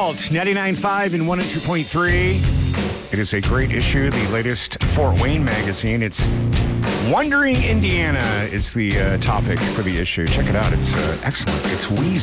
Vault, 99.5 and 102.3. It is a great issue, the latest Fort Wayne magazine. It's Wandering Indiana is the topic for the issue. Check it out. It's excellent. It's Weezer.